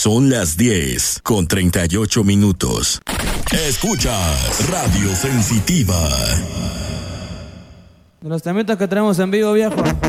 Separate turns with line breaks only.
Son las 10:38. Escuchas Radio Sensitiva.
De los temitas que traemos en vivo, viejo.